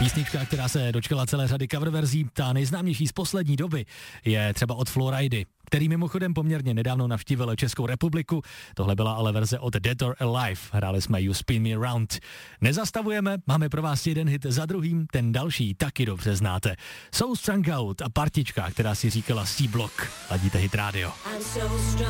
Písnička, která se dočkala celé řady cover verzí, ta nejznámější z poslední doby je třeba od Floridy, který mimochodem poměrně nedávno navštívil Českou republiku. Tohle byla ale verze od Dead or Alive. Hráli jsme You Spin Me Round. Nezastavujeme, máme pro vás jeden hit za druhým, ten další taky dobře znáte. So Strung Out a partička, která si říkala C-Block. Ladíte Hit Radio.